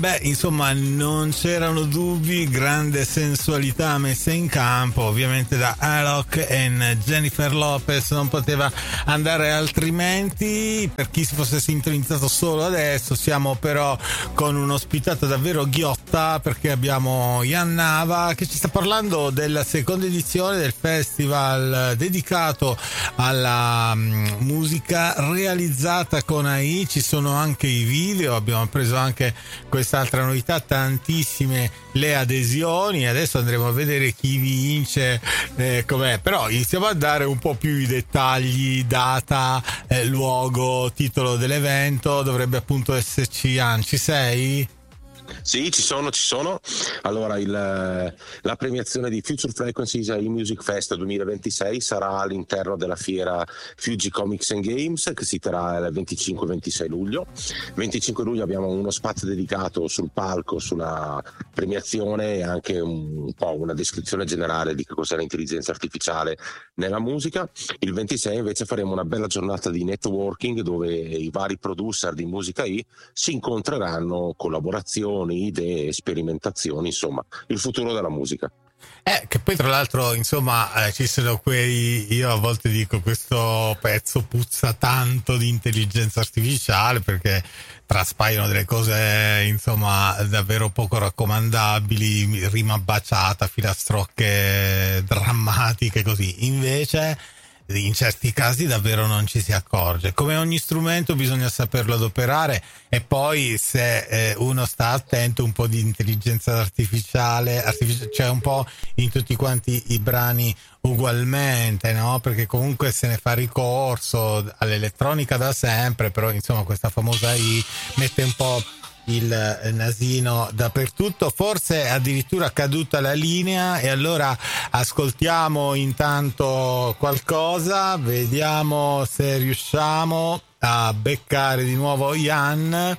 Beh, insomma, non c'erano dubbi, grande sensualità messa in campo, ovviamente da Alok e Jennifer Lopez, non poteva andare altrimenti. Per chi si fosse sintonizzato solo adesso, siamo però con un'ospitata davvero ghiotta, perché abbiamo Ian Nava che ci sta parlando della seconda edizione del festival dedicato alla musica realizzata con AI. Ci sono anche i video, abbiamo preso anche quest'altra novità, tantissime le adesioni. Adesso andremo a vedere chi vince, com'è, però iniziamo a dare un po' più i dettagli: data, luogo, titolo dell'evento. Dovrebbe appunto esserci Ian, ci sei? Sì, ci sono. Allora, la premiazione di Future Frequencies AI Music Fest 2026 sarà all'interno della fiera Fuji Comics and Games, che si terrà il 25-26 luglio. 25 luglio abbiamo uno spazio dedicato sul palco sulla premiazione e anche un po' una descrizione generale di che cos'è l'intelligenza artificiale nella musica. Il 26 invece faremo una bella giornata di networking, dove i vari producer di musica AI si incontreranno, collaborazioni, idee, sperimentazioni, insomma, il futuro della musica. Che poi tra l'altro, insomma, ci sono io a volte dico questo pezzo puzza tanto di intelligenza artificiale, perché traspaiono delle cose, insomma, davvero poco raccomandabili, rima baciata, filastrocche drammatiche, così. Invece in certi casi davvero non ci si accorge. Come ogni strumento bisogna saperlo adoperare, e poi se uno sta attento, un po' di intelligenza artificiale c'è un po' in tutti quanti i brani ugualmente, no? Perché comunque se ne fa ricorso all'elettronica da sempre, però insomma questa famosa I mette un po' il nasino dappertutto. Forse addirittura caduta la linea, e allora ascoltiamo intanto qualcosa, vediamo se riusciamo a beccare di nuovo Ian.